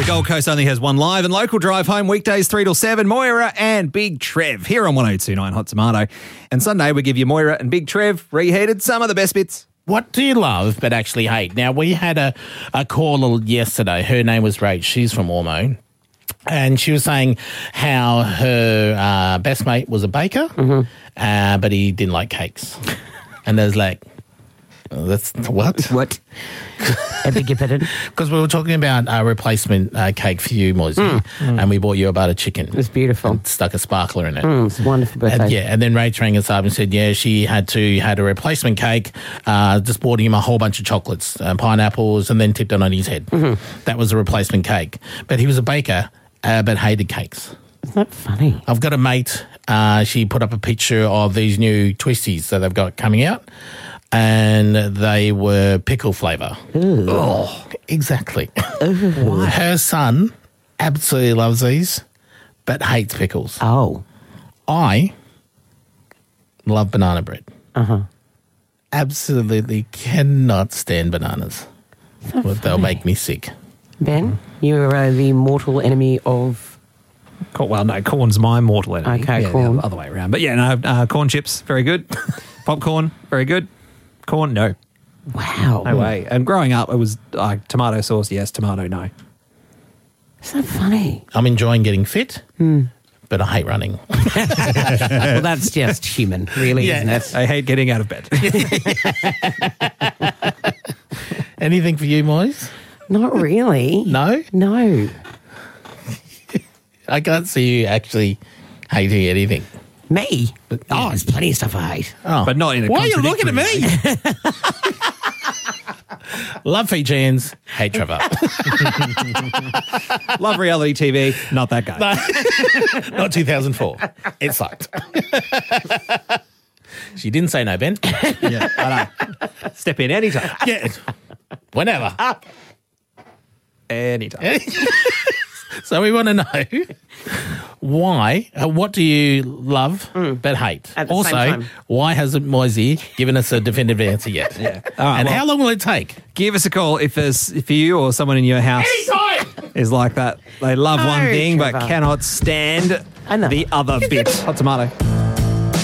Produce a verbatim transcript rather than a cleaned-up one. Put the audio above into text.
Gold Coast only has one live and local drive home weekdays three till seven. Moira and Big Trev here on one oh two point nine Hot Tomato. And Sunday we give you Moira and Big Trev reheated some of the best bits. What do you love but actually hate? Now, we had a, a caller yesterday. Her name was Rach. She's from Ormo. And she was saying how her uh, best mate was a baker, mm-hmm. uh, but he didn't like cakes. And there's like, oh, that's what? What? I beg your pardon? Because we were talking about a replacement uh, cake for you, Moisey, mm. mm. and we bought you a butter chicken. It was beautiful. And stuck a sparkler in it. Mm, it's a wonderful birthday. And, yeah, and then Rach rang us up and said, yeah, she had to had a replacement cake, uh, just bought him a whole bunch of chocolates, uh, pineapples, and then tipped it on his head. Mm-hmm. That was a replacement cake. But he was a baker, uh, but hated cakes. Isn't that funny? I've got a mate, uh, she put up a picture of these new twisties that they've got coming out. And they were pickle flavour. Oh, exactly. Her son absolutely loves these, but hates pickles. Oh. I love banana bread. Uh-huh. Absolutely cannot stand bananas. So well, they'll make me sick. Ben, you're uh, the mortal enemy of... Well, no, corn's my mortal enemy. Okay, yeah, corn. The other way around. But yeah, no, uh, corn chips, very good. Popcorn, very good. Corn, no. Wow. No way. And growing up, it was like uh, tomato sauce, yes, tomato, no. So funny. I'm enjoying getting fit, mm. but I hate running. Well, that's just human, really, yeah. isn't it? I hate getting out of bed. Anything for you, Moise? Not really. No? No. I can't see you actually hating anything. Me? But, oh, there's plenty of stuff I hate. Oh. But not in a Why are you looking at me? me? Love Fijians, hate Trevor. Love reality T V, not that guy. No. Not two thousand four. It sucked. She didn't say no, Ben. Yeah, I know. Step in anytime. Yeah. Whenever. Anytime. So we want to know why, uh, what do you love mm. but hate? At the also, same time. why hasn't Moisey given us a definitive answer yet? Yeah. All right, and well, how long will it take? Give us a call if there's if you or someone in your house Anytime! is like that. They love No, one thing Trevor. but cannot stand I know. the other bit. Hot tomato.